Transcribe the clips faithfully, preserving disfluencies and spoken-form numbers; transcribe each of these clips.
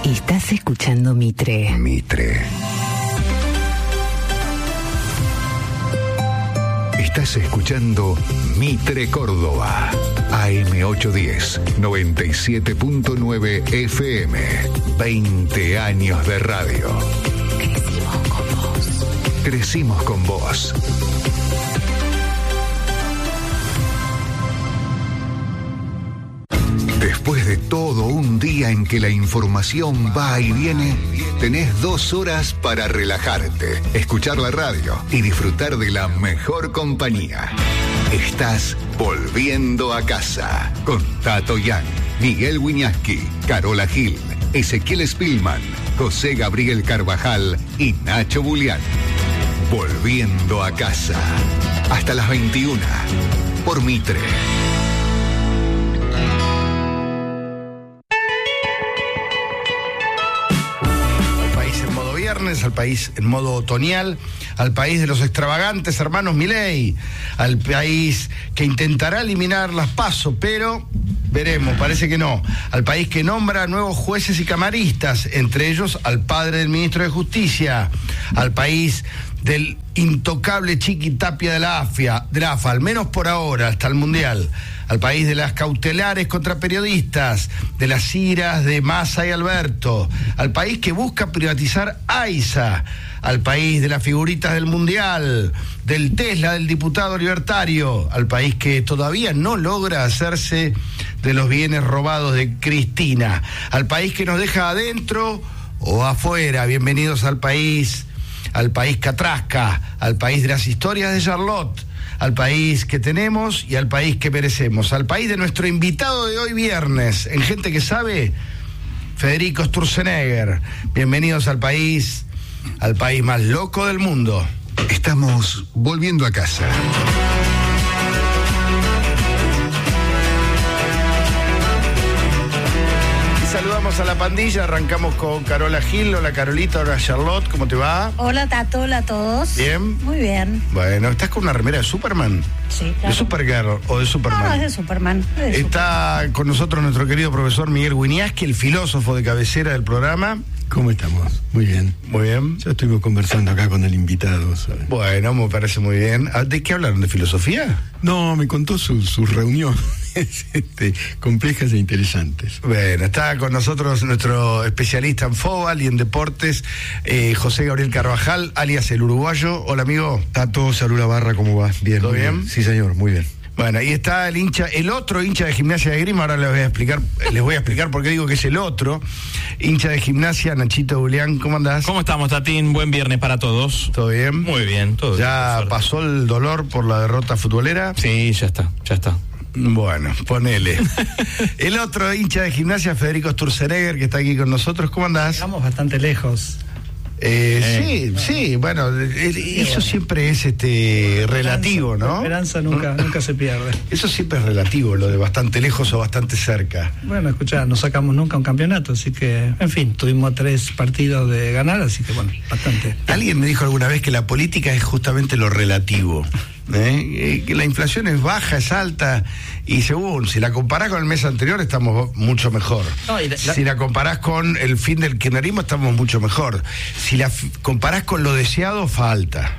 Estás escuchando Mitre. Mitre. Estás escuchando Mitre Córdoba. A M ochocientos diez, noventa y siete punto nueve F M. veinte años de radio. Crecimos con vos. Crecimos con vos. Después de todo un día en que la información va y viene, tenés dos horas para relajarte, escuchar la radio y disfrutar de la mejor compañía. Estás volviendo a casa con Tato Yang, Miguel Wiñaski, Carola Gil, Ezequiel Spillman, José Gabriel Carvajal y Nacho Bulián. Volviendo a casa. Hasta las veintiuna por Mitre. Al país en modo otoñal, al país de los extravagantes hermanos Milei, al país que intentará eliminar las PASO, pero veremos, parece que no, al país que nombra nuevos jueces y camaristas, entre ellos al padre del ministro de Justicia, al país del intocable Chiqui Tapia de la AFIA, de la AFA, al menos por ahora, hasta el Mundial, al país de las cautelares contra periodistas, de las iras de Massa y Alberto, al país que busca privatizar AISA, al país de las figuritas del Mundial, del Tesla del diputado libertario, al país que todavía no logra hacerse de los bienes robados de Cristina, al país que nos deja adentro o afuera. Bienvenidos al país, al país Catrasca, al país de las historias de Charlotte, al país que tenemos y al país que merecemos, al país de nuestro invitado de hoy viernes, en Gente que Sabe, Federico Sturzenegger. Bienvenidos al país, al país más loco del mundo. Estamos volviendo a casa. Saludamos a la pandilla, arrancamos con Carola Gil. Hola Carolita, hola Charlotte, ¿cómo te va? Hola Tato, hola a todos. ¿Bien? Muy bien. Bueno, ¿estás con una remera de Superman? Sí, claro. ¿De Supergirl o de Superman? No, es de Superman. Es de Está Superman. Con nosotros nuestro querido profesor Miguel Wiñaski, el filósofo de cabecera del programa. ¿Cómo estamos? Muy bien. Muy bien. Ya estuvimos conversando acá con el invitado, ¿sabes? Bueno, me parece muy bien. ¿De qué hablaron? ¿De filosofía? No, me contó sus su reuniones este, complejas e interesantes. Bueno, está con nosotros nuestro especialista en fútbol y en deportes, eh, José Gabriel Carvajal, alias el uruguayo. Hola, amigo. Tato, salud la barra, ¿cómo va? Bien. ¿Todo bien? bien? Sí, señor, muy bien. Bueno, ahí está el hincha, el otro hincha de Gimnasia de Esgrima. Ahora les voy a explicar, les voy a explicar por qué digo que es el otro hincha de Gimnasia, Nachito Bulián. ¿Cómo andás? ¿Cómo estamos, Tatín? Buen viernes para todos. ¿Todo bien? Muy bien, todo ¿Ya bien. pasó el dolor por la derrota futbolera? Sí, ya está, ya está. Bueno, ponele. El otro hincha de Gimnasia, Federico Sturzenegger, que está aquí con nosotros. ¿Cómo andás? Estamos bastante lejos. Eh, Eh. sí, sí, bueno, el- eso siempre es este relativo, La ¿no? esperanza nunca, nunca se pierde. Eso siempre es relativo, lo de bastante lejos o bastante cerca. Bueno, escuchá, no sacamos nunca un campeonato, así que, en fin, tuvimos tres partidos de ganar, así que bueno, bastante. Alguien me dijo alguna vez que la política es justamente lo relativo, ¿eh? Eh, que la inflación es baja, es alta, y según, si la comparás con el mes anterior, estamos mucho mejor. No, y la- Si la comparás con el fin del kirchnerismo, estamos mucho mejor. Si la f- comparás con lo deseado, falta.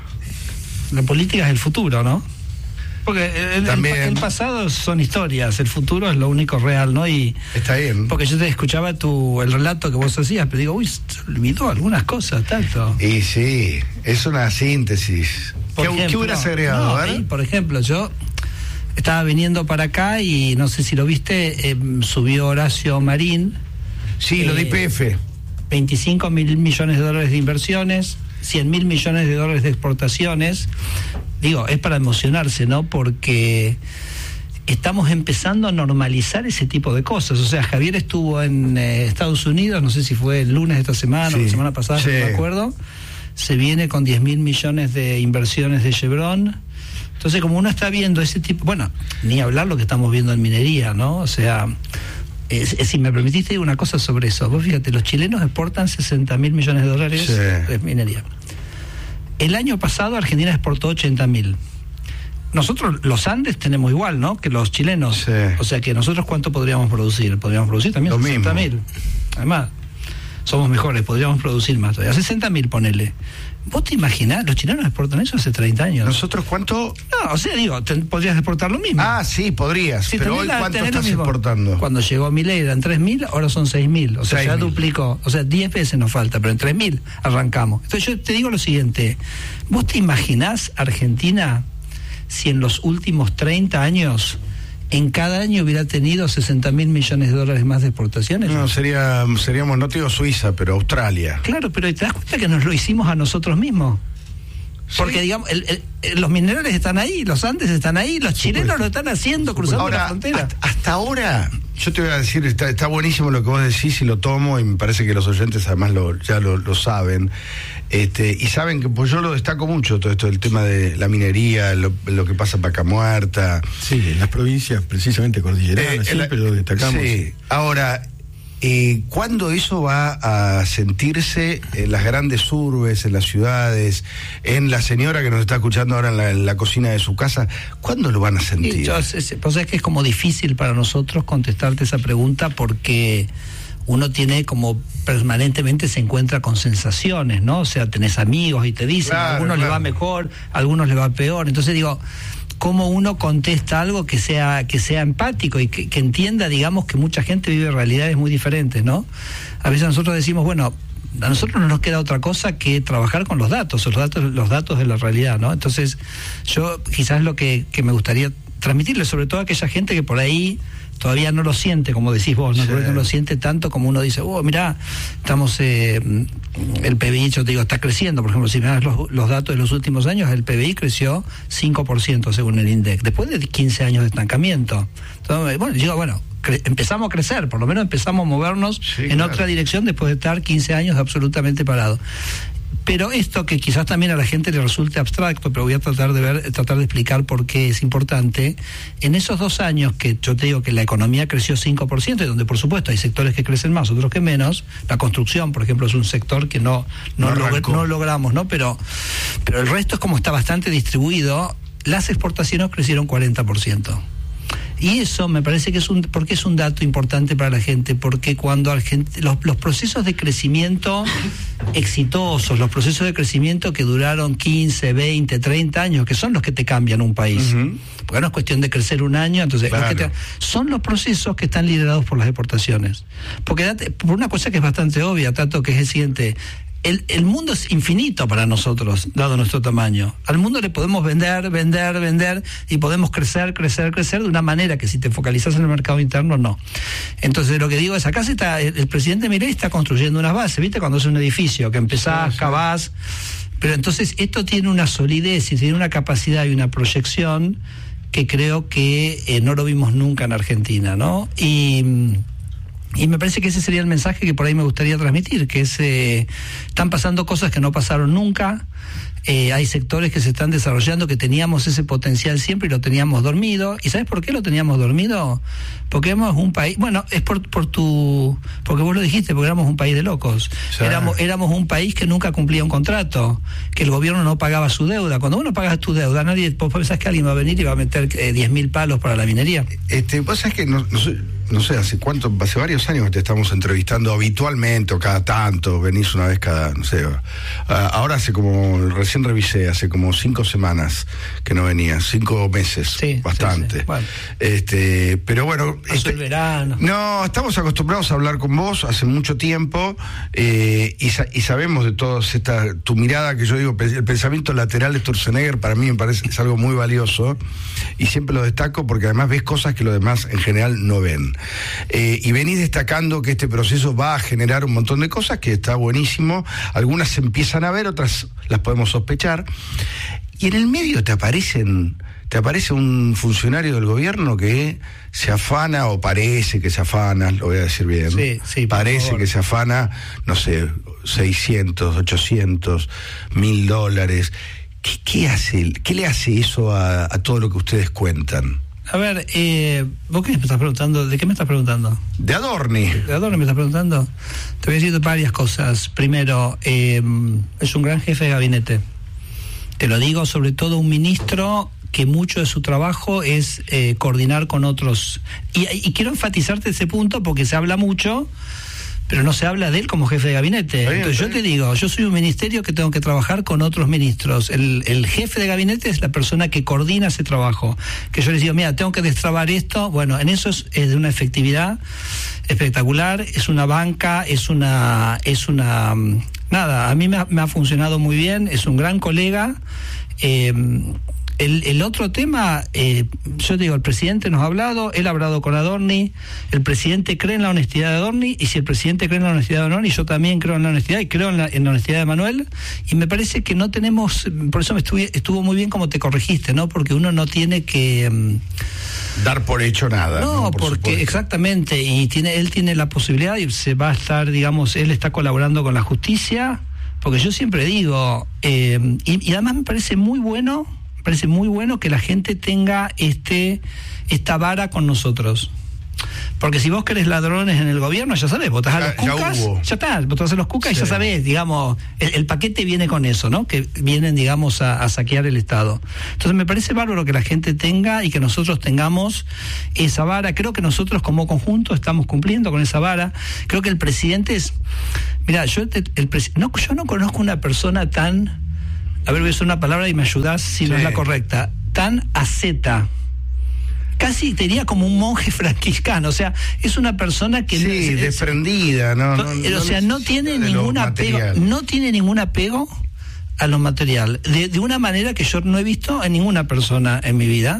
La política es el futuro, ¿no? Porque el, el- También. el pasado son historias, el futuro es lo único real, ¿no? Y Está bien. porque yo te escuchaba tu el relato que vos hacías, pero digo, uy, se olvidó algunas cosas, tanto. Y sí, es una síntesis. Por ¿Qué, ejemplo, ¿qué hubieras agregado? no, A ver. y, por ejemplo, yo estaba viniendo para acá y no sé si lo viste, eh, subió Horacio Marín. Sí, lo de eh, I P F. veinticinco mil millones de dólares de inversiones, cien mil millones de dólares de exportaciones. Digo, es para emocionarse, ¿no? Porque estamos empezando a normalizar ese tipo de cosas. O sea, Javier estuvo en eh, Estados Unidos, no sé si fue el lunes de esta semana Sí, o la semana pasada, sí. no me acuerdo. Se viene con diez mil millones de inversiones de Chevron. Entonces, como uno está viendo ese tipo, bueno, ni hablar lo que estamos viendo en minería, ¿no? O sea, es, es, si me permitiste decir una cosa sobre eso. Vos fíjate, los chilenos exportan sesenta mil millones de dólares Sí. de minería. El año pasado Argentina exportó ochenta mil. Nosotros, los Andes, tenemos igual, ¿no? Que los chilenos. Sí. O sea que nosotros, ¿cuánto podríamos producir? Podríamos producir también Lo sesenta mil. mismo. Además. somos mejores, podríamos producir más todavía. sesenta mil, ponele. ¿Vos te imaginás? Los chilenos exportan eso hace treinta años. ¿Nosotros cuánto? No, o sea, digo, te, podrías exportar lo mismo. Ah, sí, podrías. Si pero tenés hoy, la- ¿cuánto tenés lo estás mismo. exportando? Cuando llegó Milei eran tres mil, ahora son seis mil. O sea, seis ya mil. duplicó. O sea, diez veces nos falta, pero en tres mil arrancamos. Entonces yo te digo lo siguiente. ¿Vos te imaginás Argentina si en los últimos treinta años en cada año hubiera tenido sesenta mil millones de dólares más de exportaciones? No, sería, seríamos, no te digo Suiza, pero Australia. Claro, pero ¿te das cuenta que nos lo hicimos a nosotros mismos? Porque, Sí. digamos, el- el- el- los minerales están ahí, los Andes están ahí, los chilenos lo están haciendo cruzando Ahora, la frontera. hasta, hasta ahora, yo te voy a decir, está, está buenísimo lo que vos decís y lo tomo, y me parece que los oyentes además lo, ya lo, lo saben. Este, y saben que pues yo lo destaco mucho, todo esto, el tema de la minería, lo, lo que pasa en Vaca Muerta. Sí, en las provincias, precisamente cordilleranas, Eh, siempre la- lo destacamos. Sí. Ahora, eh, ¿cuándo eso va a sentirse en las grandes urbes, en las ciudades, en la señora que nos está escuchando ahora en la, en la cocina de su casa? ¿Cuándo lo van a sentir? Y yo, es, es- pues es que es como difícil para nosotros contestarte esa pregunta porque uno tiene como permanentemente se encuentra con sensaciones, ¿no? O sea, tenés amigos y te dicen, Claro, a algunos claro. le va mejor, a algunos le va peor. Entonces digo, ¿cómo uno contesta algo que sea que sea empático y que, que entienda, digamos, que mucha gente vive realidades muy diferentes, ¿no? A veces nosotros decimos, bueno, a nosotros no nos queda otra cosa que trabajar con los datos, los datos, los datos de la realidad, ¿no? Entonces, yo quizás lo que, que me gustaría transmitirle, sobre todo a aquella gente que por ahí todavía no lo siente, como decís vos, ¿no? Sí. Por ahí no lo siente tanto como uno dice, oh, mirá, estamos, eh, el P B I, yo te digo, está creciendo. Por ejemplo, si mirás los, los datos de los últimos años, el P B I creció cinco por ciento según el INDEC, después de quince años de estancamiento. Entonces, bueno, digo, bueno, cre- empezamos a crecer, por lo menos empezamos a movernos Sí, en claro. otra dirección después de estar quince años absolutamente parado. Pero esto que quizás también a la gente le resulte abstracto, pero voy a tratar de ver, tratar de explicar por qué es importante. En esos dos años que yo te digo que la economía creció cinco por ciento, y donde por supuesto hay sectores que crecen más, otros que menos, la construcción, por ejemplo, es un sector que no, no, No log- arrancó. no logramos, ¿no? Pero, pero el resto es como está bastante distribuido, las exportaciones crecieron cuarenta por ciento. Y eso me parece que es un, porque es un dato importante para la gente, porque cuando Argent- los, los procesos de crecimiento exitosos, los procesos de crecimiento que duraron quince, veinte, treinta años, que son los que te cambian un país, Ujú. porque no es cuestión de crecer un año, entonces los que Claro. te- son los procesos que están liderados por las exportaciones. Porque date- por una cosa que es bastante obvia, Tato, que es el siguiente. El, el mundo es infinito para nosotros, dado nuestro tamaño. Al mundo le podemos vender, vender, vender, y podemos crecer, crecer, crecer de una manera que si te focalizas en el mercado interno, no. Entonces lo que digo es, acá se está, el, el presidente Milei está construyendo unas bases, ¿viste? Cuando es un edificio, que empezás, Sí, sí. cavás, pero entonces esto tiene una solidez y tiene una capacidad y una proyección que creo que eh, no lo vimos nunca en Argentina, ¿no? Y... Y me parece que ese sería el mensaje que por ahí me gustaría transmitir, que es, eh, están pasando cosas que no pasaron nunca, eh, hay sectores que se están desarrollando, que teníamos ese potencial siempre y lo teníamos dormido. ¿Y sabes por qué lo teníamos dormido? Porque éramos un país, bueno, es por, por tu, porque vos lo dijiste, porque éramos un país de locos. Sí. Éramos, éramos un país que nunca cumplía un contrato, que el gobierno no pagaba su deuda. Cuando vos no pagas tu deuda, nadie, vos pensás que alguien va a venir y va a meter eh, diez mil palos para la minería. Este, vos sabés que no, no sé, no sé, hace cuánto, hace varios años que te estamos entrevistando habitualmente o cada tanto, venís una vez cada, no sé, ah, ahora hace como, recién revisé, hace como cinco semanas que no venías, cinco meses, Sí, bastante. sí, sí. Bueno. Este, pero bueno, Pasó este- el verano. no, estamos acostumbrados a hablar con vos hace mucho tiempo, eh, y, sa- y sabemos de todos esta, tu mirada, que yo digo, pe- el pensamiento lateral de Sturzenegger para mí me parece es algo muy valioso, y siempre lo destaco porque además ves cosas que los demás en general no ven. Eh, y venís destacando que este proceso va a generar un montón de cosas, que está buenísimo, algunas se empiezan a ver, otras las podemos sospechar, y en el medio te aparecen... Te aparece un funcionario del gobierno que se afana, o parece que se afana, lo voy a decir bien, Sí, sí, por parece favor. que se afana, no sé, seiscientos, ochocientos, mil dólares. ¿Qué, qué hace, qué le hace eso a, a todo lo que ustedes cuentan? A ver, eh, ¿vos qué me estás preguntando? ¿De qué me estás preguntando? De Adorni. ¿De dónde me estás preguntando? Te voy a decir varias cosas. Primero, eh, es un gran jefe de gabinete. Te lo digo, sobre todo un ministro que mucho de su trabajo es eh, coordinar con otros. Y, y quiero enfatizarte ese punto porque se habla mucho, pero no se habla de él como jefe de gabinete. Bien, Entonces yo te digo, yo soy un ministerio que tengo que trabajar con otros ministros. El, el jefe de gabinete es la persona que coordina ese trabajo. Que yo les digo, mira, tengo que destrabar esto. Bueno, en eso es, es de una efectividad espectacular, es una banca, es una, es una, nada, a mí me ha, me ha funcionado muy bien, es un gran colega. Eh, El, el otro tema, eh, yo digo, el presidente nos ha hablado, él ha hablado con Adorni, el presidente cree en la honestidad de Adorni, y si el presidente cree en la honestidad de Adorni, yo también creo en la honestidad y creo en la, en la honestidad de Manuel, y me parece que no tenemos, por eso me estuve, estuvo muy bien como te corregiste, ¿no? Porque uno no tiene que... Um, dar por hecho nada. No, ¿no? Por porque supuesto. Exactamente, y tiene él tiene la posibilidad y se va a estar, digamos, él está colaborando con la justicia, porque yo siempre digo, eh, y, y además me parece muy bueno... parece muy bueno que la gente tenga este esta vara con nosotros. Porque si vos querés ladrones en el gobierno, ya sabés, votás a los Ya- ya cucas, hubo. ya está, votás a los cucas y Sí. ya sabés, digamos, el, el paquete viene con eso, ¿no? Que vienen, digamos, a, a saquear el Estado. Entonces me parece bárbaro que la gente tenga y que nosotros tengamos esa vara. Creo que nosotros como conjunto estamos cumpliendo con esa vara. Creo que el presidente es... Mira, yo, te- el presi- no, yo no conozco una persona tan... A ver, voy a usar una palabra y me ayudás si no Sí. es la correcta. Tan asceta. Casi te diría como un monje franciscano. O sea, es una persona que... Sí, no- es- desprendida, ¿no? no, no- o sea, no necesita tiene de lo ningún apego. material. No tiene ningún apego a lo material. De, de una manera que yo no he visto en ninguna persona en mi vida.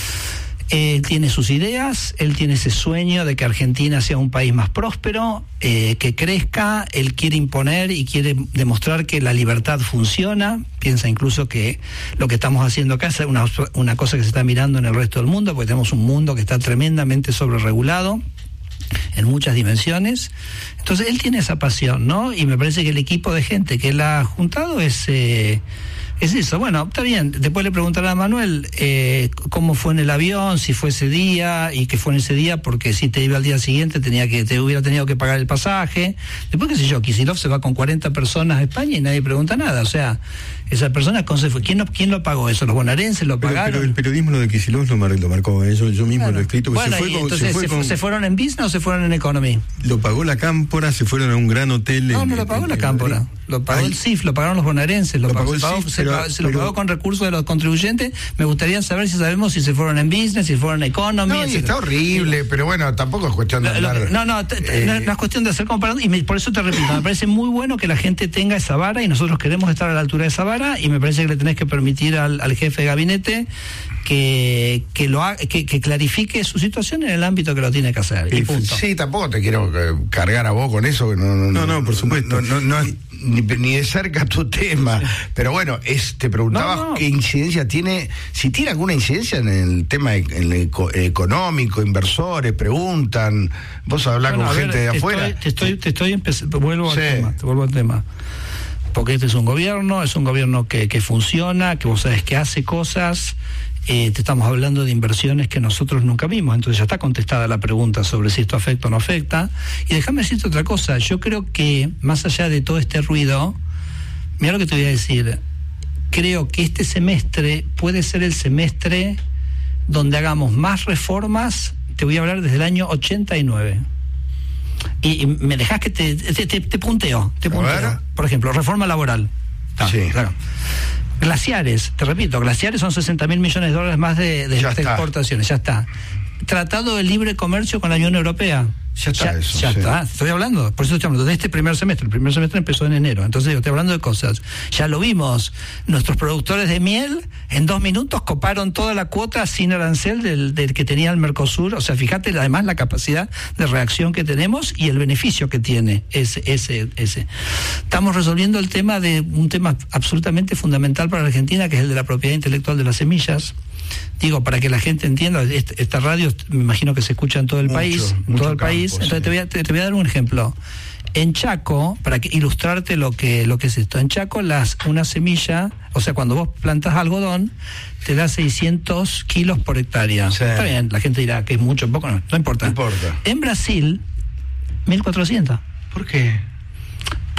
Él tiene sus ideas, él tiene ese sueño de que Argentina sea un país más próspero, eh, que crezca, él quiere imponer y quiere demostrar que la libertad funciona, piensa incluso que lo que estamos haciendo acá es una, una cosa que se está mirando en el resto del mundo, porque tenemos un mundo que está tremendamente sobreregulado en muchas dimensiones. Entonces él tiene esa pasión, ¿no? Y me parece que el equipo de gente que él ha juntado es... Eh, Es eso, bueno, está bien. Después le preguntaré a Manuel eh, cómo fue en el avión, si fue ese día y qué fue en ese día, porque si te iba al día siguiente tenía que te hubiera tenido que pagar el pasaje. Después, qué sé yo, Kicillof se va con cuarenta personas a España y nadie pregunta nada. O sea, esa persona, ¿quién, no, quién lo pagó eso? ¿Los bonaerenses lo Pero, pagaron? pero el periodismo lo de Kicillof lo, mar, lo marcó, eh, yo, yo mismo Claro. lo he escrito. Bueno, se fue y con, entonces, se fue ¿se, con- ¿se fueron en business o se fueron en economy? lo pagó la Cámpora, se fueron a un gran hotel. No, en- no lo pagó en- la en Cámpora. Madrid. Lo pagó Ay, el C I F, lo pagaron los bonaerenses, lo, Lo pagó, pagó el se pagó- C I F, se pero- pagó- se lo pero- pagó con recursos de los contribuyentes. Me gustaría saber si sabemos si se fueron en business, si fueron en economy. No, y etcétera. está horrible, pero bueno, tampoco es cuestión de Lo- lo- andar, No, no, te- te- eh, no, no es cuestión de hacer comparación, y me- por eso te repito, me parece muy bueno que la gente tenga esa vara y nosotros queremos estar a la altura de esa vara, y me parece que le tenés que permitir al, al jefe de gabinete que, que lo haga, que, que clarifique su situación en el ámbito que lo tiene que hacer. Y punto. Sí, tampoco te quiero eh, cargar a vos con eso. que No, no, No, no, por supuesto. No, no, no es ni, ni de cerca tu tema. Pero bueno, es, te preguntaba No, no. qué incidencia tiene, si tiene alguna incidencia en el tema e- en el eco- económico, inversores, preguntan, vos hablás Bueno, con a ver, gente de te afuera. Estoy, te estoy, te estoy empe- vuelvo Sí. al tema, te vuelvo al tema. Porque este es un gobierno, es un gobierno que, que funciona, que vos sabés que hace cosas. Eh, te estamos hablando de inversiones que nosotros nunca vimos, entonces ya está contestada la pregunta sobre si esto afecta o no afecta. Y déjame decirte otra cosa, yo creo que más allá de todo este ruido, mira lo que te voy a decir, creo que este semestre puede ser el semestre donde hagamos más reformas, te voy a hablar desde el año ochenta y nueve. Y, y me dejás que te, te, te, te punteo, te A punteo. ver. Por ejemplo, reforma laboral. Ah, Sí. claro. Glaciares, te repito, glaciares son sesenta mil millones de dólares más de, de, Ya de está. exportaciones, ya está. Tratado de libre comercio con la Unión Europea. Ya está eso, Ya sí. está, estoy hablando, por eso estoy hablando de este primer semestre. El primer semestre empezó en enero, entonces yo estoy hablando de cosas. Ya lo vimos, nuestros productores de miel en dos minutos coparon toda la cuota sin arancel del, del que tenía el Mercosur. O sea, fíjate además la capacidad de reacción que tenemos y el beneficio que tiene ese, ese, ese. Estamos resolviendo el tema de un tema absolutamente fundamental para la Argentina, que es el de la propiedad intelectual de las semillas. Digo, para que la gente entienda, este- esta radio me imagino que se escucha en todo el Mucho, país, en mucho todo el campo, país. sí. Entonces te voy, a, te, te voy a dar un ejemplo. En Chaco, para que, ilustrarte lo que, lo que es esto, en Chaco las, una semilla, o sea, cuando vos plantás algodón, te da seiscientos kilos por hectárea. Sí. Está bien, la gente dirá que es mucho, poco, no, no importa. No importa. En Brasil, mil cuatrocientos. ¿Por qué?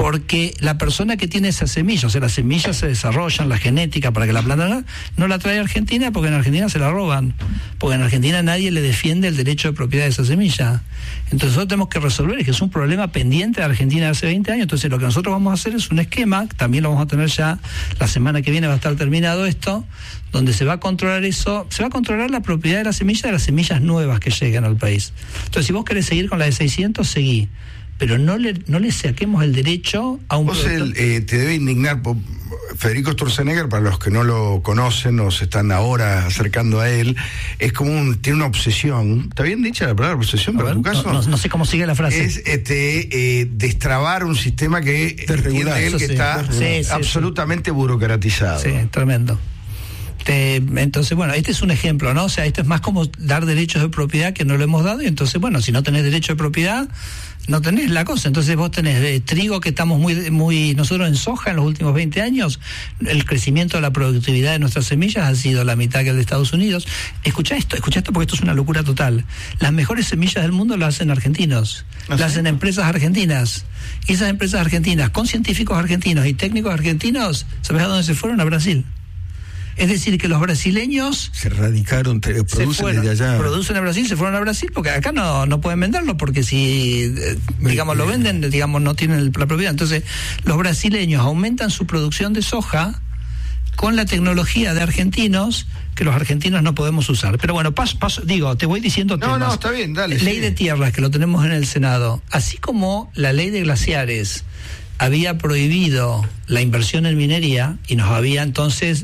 porque la persona que tiene esa semilla, o sea, las semillas se desarrollan, la genética para que la planta no, no la trae a Argentina, porque en Argentina se la roban, porque en Argentina nadie le defiende el derecho de propiedad de esa semilla. Entonces nosotros tenemos que resolver, es que es un problema pendiente de Argentina de hace veinte años. Entonces lo que nosotros vamos a hacer es un esquema, también lo vamos a tener ya la semana que viene, va a estar terminado esto, donde se va a controlar eso, se va a controlar la propiedad de la semilla, de las semillas nuevas que lleguen al país. Entonces si vos querés seguir con la de seiscientos, seguí, pero no le no le saquemos el derecho a un Vos el, eh, te debe indignar, por, Federico Sturzenegger, para los que no lo conocen o se están ahora acercando a él, es como un, tiene una obsesión, ¿está bien dicha la palabra obsesión para tu caso? No, no, no sé cómo sigue la frase. Es este, eh, destrabar un sistema que entiende él que sí, está sí, sí, absolutamente sí. burocratizado. Sí, tremendo. Te, entonces, bueno, este es un ejemplo, ¿no? O sea, esto es más como dar derechos de propiedad que no lo hemos dado, y entonces, bueno, si no tenés derecho de propiedad, no tenés la cosa. Entonces vos tenés eh, trigo, que estamos muy, muy, nosotros en soja en los últimos veinte años, el crecimiento de la productividad de nuestras semillas ha sido la mitad que el de Estados Unidos. Escuchá esto, escuchá esto porque esto es una locura total. Las mejores semillas del mundo las hacen argentinos, ¿Ah, las sí? hacen empresas argentinas. Y esas empresas argentinas, con científicos argentinos y técnicos argentinos, ¿sabés a dónde se fueron? A Brasil. Es decir, que los brasileños se radicaron, te, producen fueron, desde allá. Producen en Brasil, se fueron a Brasil, porque acá no, no pueden venderlo, porque si, eh, digamos, lo venden, digamos, no tienen la propiedad. Entonces, los brasileños aumentan su producción de soja con la tecnología de argentinos que los argentinos no podemos usar. Pero bueno, paso, paso, digo, te voy diciendo No, temas. no, está bien, dale. Ley sí. de tierras, que lo tenemos en el Senado, así como la ley de glaciares había prohibido la inversión en minería y nos había entonces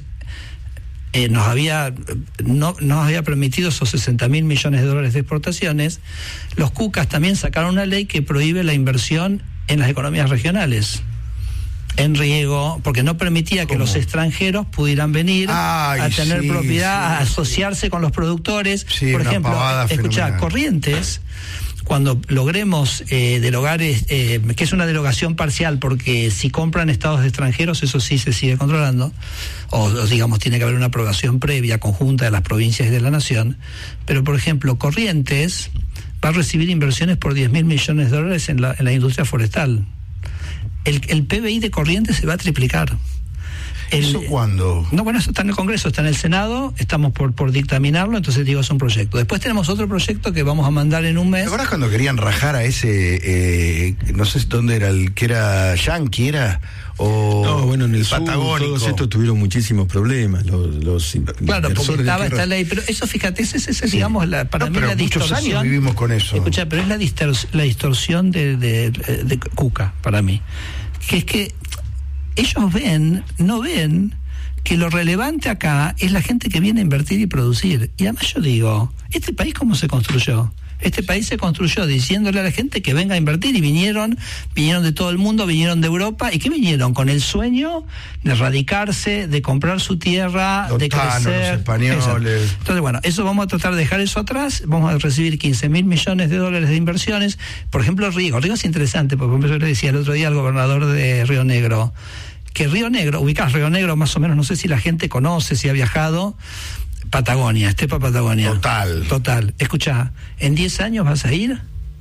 Eh, nos había no nos había permitido esos sesenta mil millones de dólares de exportaciones. Los cucas también sacaron una ley que prohíbe la inversión en las economías regionales, en riego, porque no permitía que ¿Cómo? los extranjeros pudieran venir Ay, a tener sí, propiedad, sí, a asociarse con los productores. Sí, por una ejemplo, pavada escuchá, fenomenal. Corrientes, cuando logremos eh, derogar, eh, que es una derogación parcial, porque si compran estados extranjeros, eso sí se sigue controlando, o, o digamos, tiene que haber una aprobación previa conjunta de las provincias y de la nación, pero por ejemplo, Corrientes va a recibir inversiones por diez mil millones de dólares en la, en la industria forestal. El, el P B I de Corrientes se va a triplicar. El, ¿Eso cuándo? No, bueno, eso está en el Congreso, está en el Senado, estamos por, por dictaminarlo, entonces digo, es un proyecto. Después tenemos otro proyecto que vamos a mandar en un mes. ¿Te acuerdas cuando querían rajar a ese, eh, no sé dónde era, el que era Yankee, era? O No, bueno, en el sur Patagónico. todos estos tuvieron muchísimos problemas. Los, los Claro, porque inversores de estaba esta tierras. ley, pero eso, fíjate, ese es, Sí. digamos, la, para No, mí pero la muchos distorsión. años vivimos con eso. Escucha, pero es la, distors, la distorsión de, de, de, de Cuca, para mí. Que es que ellos ven, no ven que lo relevante acá es la gente que viene a invertir y producir. Y además yo digo, ¿este país cómo se construyó? Este país se construyó diciéndole a la gente que venga a invertir, y vinieron, vinieron de todo el mundo, vinieron de Europa. ¿Y qué vinieron? Con el sueño de radicarse, de comprar su tierra, Los de tanos, crecer. los españoles. Exacto. Entonces, bueno, eso vamos a tratar de dejar eso atrás. Vamos a recibir quince mil millones de dólares de inversiones. Por ejemplo, Riego. Riego es interesante, porque por ejemplo, yo le decía el otro día al gobernador de Río Negro, que Río Negro, ubicás Río Negro más o menos, no sé si la gente conoce, si ha viajado, Patagonia, Estepa Patagonia. Total. Total. Escuchá, en diez años vas a ir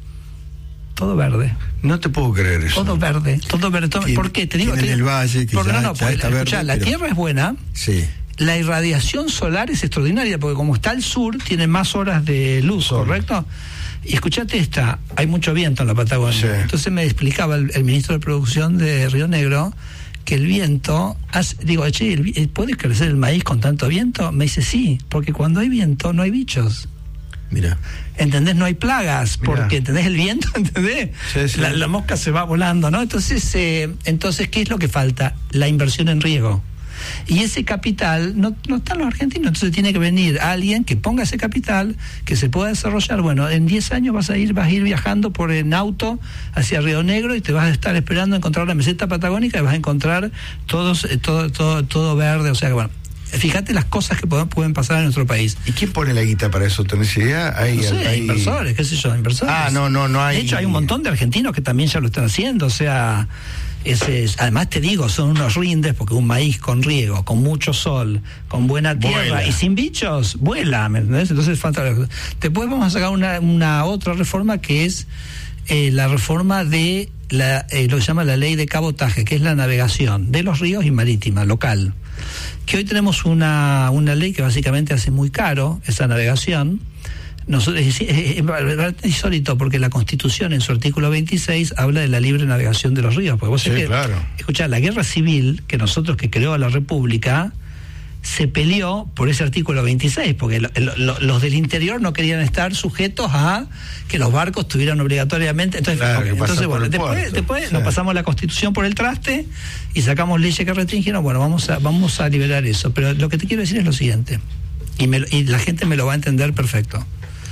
todo verde. No te puedo creer eso. Todo verde, todo verde. Todo, Tiene- ¿por qué? Te digo, tienen te- el valle, que porque ya- no, no, ya porque, está escuchá, verde, la pero- tierra es buena. Sí. La irradiación solar es extraordinaria, porque como está al sur, tiene más horas de luz, Sol. ¿correcto? Y escuchate esta, hay mucho viento en la Patagonia. Sí. Entonces me explicaba el, el ministro de Producción de Río Negro que el viento, hace, digo, che, el vi- ¿puede crecer el maíz con tanto viento? Me dice, sí, porque cuando hay viento no hay bichos. Mira. ¿Entendés? No hay plagas, Mirá. porque ¿entendés el viento? ¿Entendés? Sí, sí. La, la mosca se va volando, ¿no? Entonces, eh, entonces, ¿qué es lo que falta? La inversión en riego. Y ese capital no, no están los argentinos, entonces tiene que venir alguien que ponga ese capital, que se pueda desarrollar. Bueno, en diez años vas a ir, vas a ir viajando por en auto hacia Río Negro y te vas a estar esperando a encontrar la meseta patagónica y vas a encontrar todos, eh, todo, todo, todo verde, o sea que bueno. Fíjate las cosas que pueden, pueden pasar en nuestro país. ¿Y quién pone la guita para eso? ¿Tenés idea? Hay, No sé, hay- inversores, qué sé yo, inversores. Ah, no, no, no hay. De hecho, hay un montón de argentinos que también ya lo están haciendo, o sea, ese es, además te digo, son unos rindes, porque un maíz con riego, con mucho sol, con buena tierra Vuela. y sin bichos, vuela, ¿me entendés? Entonces falta. Después vamos a sacar una, una otra reforma que es eh, la reforma de la, eh, lo que se llama la ley de cabotaje, que es la navegación de los ríos y marítima, local. Que hoy tenemos una, una ley que básicamente hace muy caro esa navegación. Nosotros, es, es, es, es insólito porque la Constitución en su artículo veintiséis habla de la libre navegación de los ríos. Porque vos Sí, sabés que, claro. escuchá, la guerra civil que nosotros que creó la República se peleó por ese artículo veintiséis, porque lo, lo, los del interior no querían estar sujetos a que los barcos tuvieran obligatoriamente. Entonces, Claro, okay, que pasan entonces por bueno, el después, puerto. después Sí. nos pasamos la Constitución por el traste y sacamos leyes que restringieron. Bueno, vamos a, vamos a liberar eso. Pero lo que te quiero decir es lo siguiente, y, me, y la gente me lo va a entender perfecto.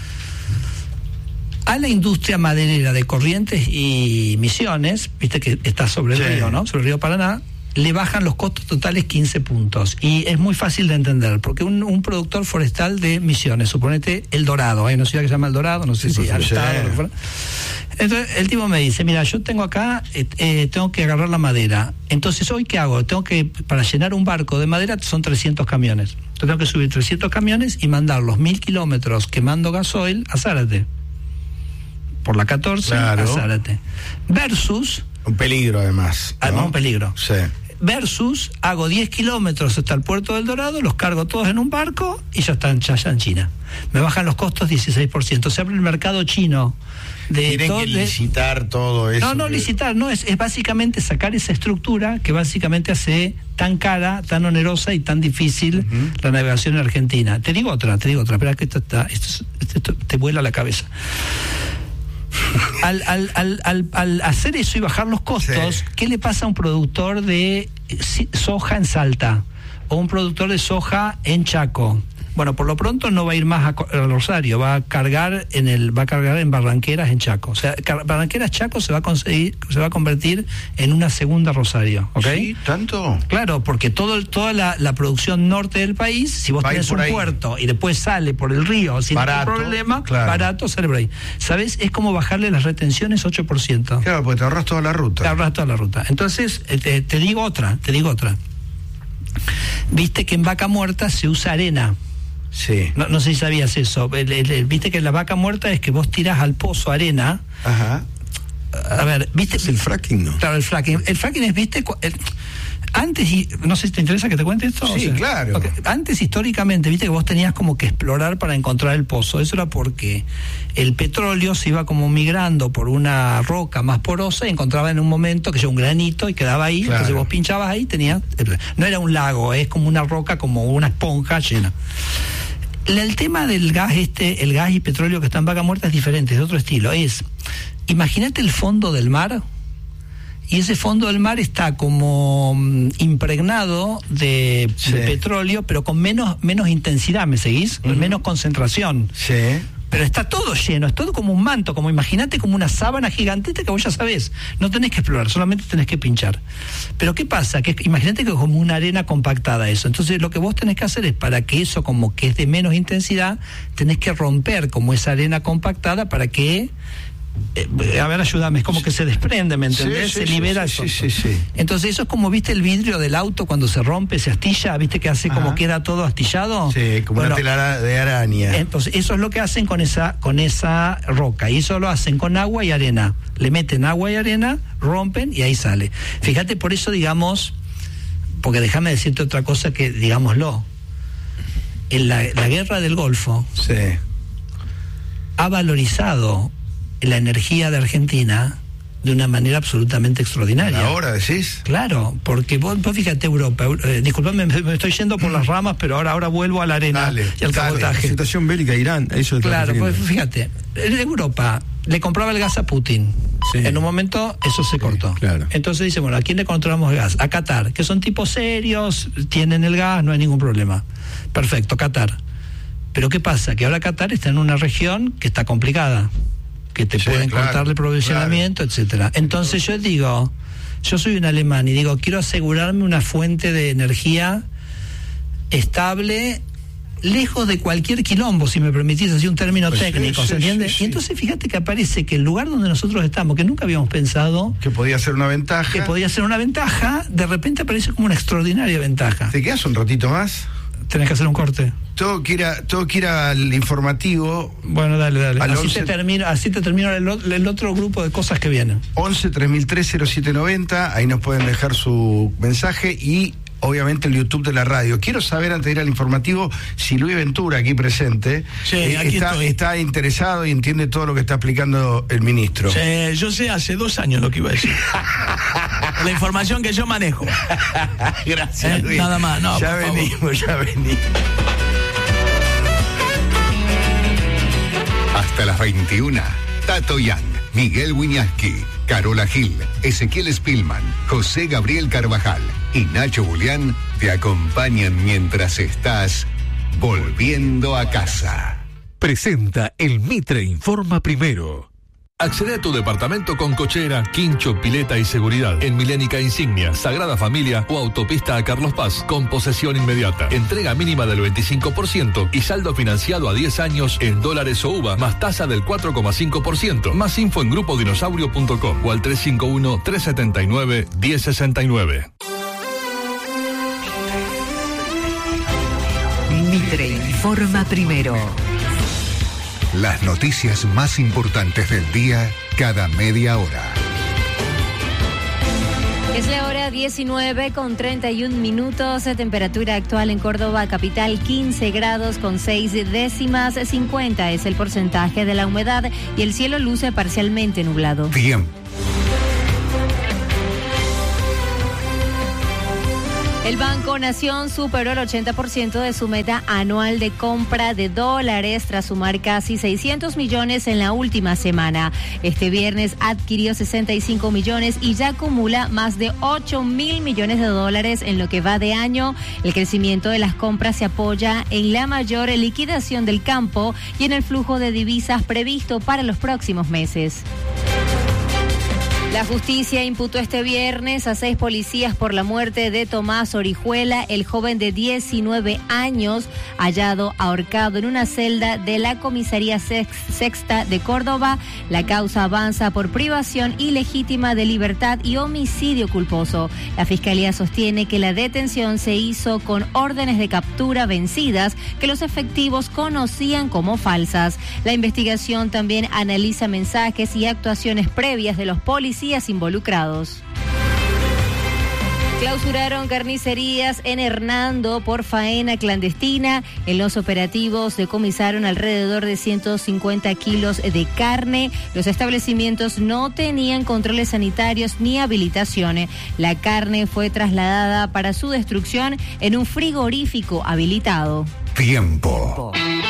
A la industria maderera de Corrientes y Misiones, viste que está sobre el Sí. río, ¿no? Sobre el río Paraná, le bajan los costos totales quince puntos. Y es muy fácil de entender, porque un, un productor forestal de Misiones, suponete El Dorado, hay una ciudad que se llama El Dorado, no sé Sí, si pues, al sí. estado, lo que fuera. Entonces el tipo me dice, mira, yo tengo acá, eh, eh, tengo que agarrar la madera. Entonces, ¿hoy qué hago? Tengo que, para llenar un barco de madera son trescientos camiones. Entonces tengo que subir trescientos camiones y mandar los mil kilómetros quemando gasoil a Zárate. Por la catorce Claro. a Zárate. Versus, Un peligro, además. ah, no, un peligro. Sí. Versus, hago diez kilómetros hasta el puerto del Dorado, los cargo todos en un barco y ya están ya, ya en China. Me bajan los costos dieciséis por ciento. Se abre el mercado chino. De Tienen todo- que de- licitar todo eso. no, no que- licitar, no, es, es básicamente sacar esa estructura que básicamente hace tan cara, tan onerosa y tan difícil Ujú. la navegación en Argentina. Te digo otra, te digo otra, espera que esto, está, esto, es- esto te vuela la cabeza. Al, al, al, al, al hacer eso y bajar los costos, Sí. ¿qué le pasa a un productor de si- soja en Salta? O un productor de soja en Chaco. Bueno, por lo pronto no va a ir más a, Co- a Rosario, va a cargar en el, va a cargar en Barranqueras en Chaco. O sea, Car- Barranqueras Chaco se va a conseguir, se va a convertir en una segunda Rosario, ¿ok? ¿Sí? ¿Tanto? Claro, porque todo, toda la, la producción norte del país, si vos Va a ir tenés por un ahí. puerto y después sale por el río sin Barato, ningún problema, claro. barato, sale por ahí. ¿Sabés? Es como bajarle las retenciones ocho por ciento. Claro, porque te ahorras toda la ruta. Te ahorras toda la ruta. Entonces, eh, te, te digo otra, te digo otra. Viste que en Vaca Muerta se usa arena. Sí. No, no sé si sabías eso. El- el- el- Viste que la vaca muerta es que vos tirás al pozo arena. Ajá. A ver, viste. Es el fracking, ¿no? Claro, el fracking. El fracking es, viste, cu- el- antes, y no sé si te interesa que te cuente esto. Sí, claro. ok, antes, históricamente, viste que vos tenías como que explorar para encontrar el pozo. Eso era porque el petróleo se iba como migrando por una roca más porosa y encontraba en un momento que era un granito y quedaba ahí. Claro. Entonces vos pinchabas ahí, tenías. No era un lago, es como una roca, como una esponja llena. La- El tema del gas este, el gas y petróleo que está en Vaca Muerta es diferente, es de otro estilo. Es, imagínate el fondo del mar, y ese fondo del mar está como mm, impregnado de, Sí. de petróleo, pero con menos, menos intensidad, ¿me seguís? Con menos concentración. Sí. Pero está todo lleno, es todo como un manto, como imagínate como una sábana gigantesca que vos ya sabés, no tenés que explorar, solamente tenés que pinchar. Pero ¿qué pasa? Que imagínate que es como una arena compactada eso. Entonces lo que vos tenés que hacer es, para que eso como que es de menos intensidad, tenés que romper como esa arena compactada para que eh, a ver, ayúdame, es como que se desprende, ¿me entendés? Sí, sí, se sí, libera sí, eso. sí, sí, sí. Entonces eso es como, ¿viste el vidrio del auto cuando se rompe, se astilla? ¿Viste que hace como Ajá. queda todo astillado? Sí, como Bueno, una telaraña de araña. entonces, eso es lo que hacen con esa, con esa roca. Y eso lo hacen con agua y arena. Le meten agua y arena, rompen y ahí sale. Fíjate, por eso, digamos, porque déjame decirte otra cosa que, digámoslo, en la, la guerra del Golfo Sí. ha valorizado la energía de Argentina de una manera absolutamente extraordinaria. ¿Ahora decís? Claro, porque vos, vos fíjate Europa, eh, disculpame, me, me estoy yendo por las ramas, pero ahora, ahora vuelvo a la arena Dale, y al dale. La cabotaje. situación bélica de Irán, a eso te Claro, estás pues refiriendo. fíjate, en Europa le compraba el gas a Putin. Sí. En un momento eso se cortó. claro. Entonces dice, bueno, ¿a quién le controlamos el gas? A Qatar, que son tipos serios, tienen el gas, no hay ningún problema. Perfecto, Qatar. Pero ¿qué pasa? Que ahora Qatar está en una región que está complicada, que te Sí, pueden claro, cortar el provisionamiento, etcétera. Entonces yo digo, yo soy un alemán y digo, quiero asegurarme una fuente de energía estable, lejos de cualquier quilombo, si me permitís así un término Pues sí, técnico, sí, ¿se entiende? sí, sí. Y entonces fíjate que aparece que el lugar donde nosotros estamos, que nunca habíamos pensado Que podía ser una ventaja. que podía ser una ventaja, de repente aparece como una extraordinaria ventaja. ¿Te quedas un ratito más? tenés que hacer un corte. Tengo que ir, a, tengo que ir al informativo. Bueno, dale, dale. Al Así once te termino, así te termino el, o- el otro grupo de cosas que vienen. once tres mil tres cero siete noventa, ahí nos pueden dejar su mensaje y obviamente el YouTube de la radio. Quiero saber, antes de ir al informativo, si Luis Ventura, aquí presente, Sí, eh, aquí está, estoy. está interesado y entiende todo lo que está explicando el ministro. Sí, yo sé hace dos años lo que iba a decir. La información que yo manejo. Gracias, Eh, Luis. nada más, no, Ya por favor. venimos, ya venimos. Hasta las veintiuna, Tato Yang, Miguel Wiñaski, Carola Gil, Ezequiel Spillman, José Gabriel Carvajal y Nacho Julián te acompañan mientras estás volviendo a casa. Presenta el Mitre Informa Primero. Accede a tu departamento con cochera, quincho, pileta y seguridad. En Milénica Insignia, Sagrada Familia o Autopista a Carlos Paz, con posesión inmediata. Entrega mínima del veinticinco por ciento y saldo financiado a diez años en dólares o U V A, más tasa del cuatro coma cinco por ciento. Más info en grupo dinosaurio punto com o al tres cinco uno, tres siete nueve, uno cero seis nueve. Mitre Informa Primero. Las noticias más importantes del día cada media hora. Es la hora diecinueve con treinta y un minutos, temperatura actual en Córdoba capital quince grados con seis décimas, cincuenta es el porcentaje de la humedad y el cielo luce parcialmente nublado. Tiempo. El Banco Nación superó el ochenta por ciento de su meta anual de compra de dólares tras sumar casi seiscientos millones en la última semana. Este viernes adquirió sesenta y cinco millones y ya acumula más de ocho mil millones de dólares en lo que va de año. El crecimiento de las compras se apoya en la mayor liquidación del campo y en el flujo de divisas previsto para los próximos meses. La justicia imputó este viernes a seis policías por la muerte de Tomás Orihuela, el joven de diecinueve años, hallado ahorcado en una celda de la comisaría sexta de Córdoba. La causa avanza por privación ilegítima de libertad y homicidio culposo. La fiscalía sostiene que la detención se hizo con órdenes de captura vencidas que los efectivos conocían como falsas. La investigación también analiza mensajes y actuaciones previas de los policías involucrados. Clausuraron carnicerías en Hernando por faena clandestina. En los operativos decomisaron alrededor de ciento cincuenta kilos de carne. Los establecimientos no tenían controles sanitarios ni habilitaciones. La carne fue trasladada para su destrucción en un frigorífico habilitado. Tiempo.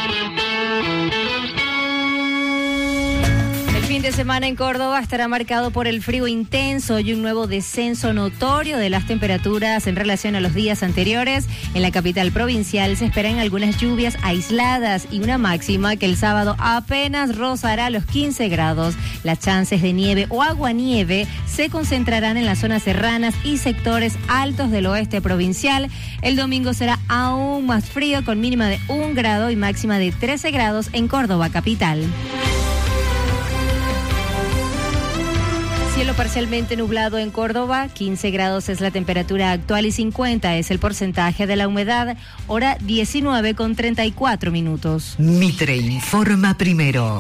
El fin de semana en Córdoba estará marcado por el frío intenso y un nuevo descenso notorio de las temperaturas en relación a los días anteriores. En la capital provincial se esperan algunas lluvias aisladas y una máxima que el sábado apenas rozará los quince grados. Las chances de nieve o aguanieve se concentrarán en las zonas serranas y sectores altos del oeste provincial. El domingo será aún más frío con mínima de un grado y máxima de trece grados en Córdoba capital. Cielo parcialmente nublado en Córdoba, quince grados es la temperatura actual y cincuenta es el porcentaje de la humedad, hora diecinueve con treinta y cuatro minutos. Mitre Informa Primero.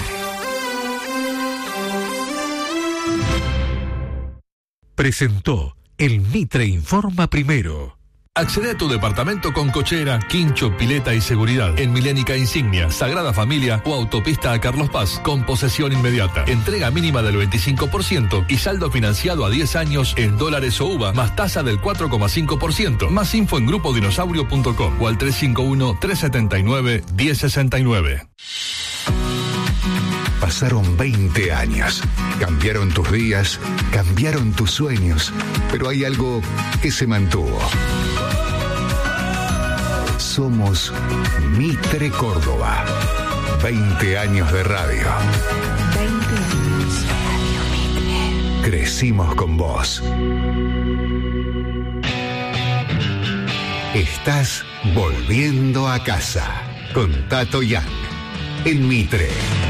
Presentó el Mitre Informa Primero. Accede a tu departamento con cochera, quincho, pileta y seguridad. En Milénica Insignia, Sagrada Familia o Autopista a Carlos Paz, con posesión inmediata. Entrega mínima del veinticinco por ciento y saldo financiado a diez años en dólares o U V A, más tasa del cuatro coma cinco por ciento. Más info en grupo dinosaurio punto com o al tres cinco uno, tres siete nueve, uno cero seis nueve. Pasaron veinte años. Cambiaron tus días, cambiaron tus sueños, pero hay algo que se mantuvo. Somos Mitre Córdoba. veinte años de radio. veinte años Radio Mitre. Crecimos con vos. Estás volviendo a casa con Tato Yang en Mitre.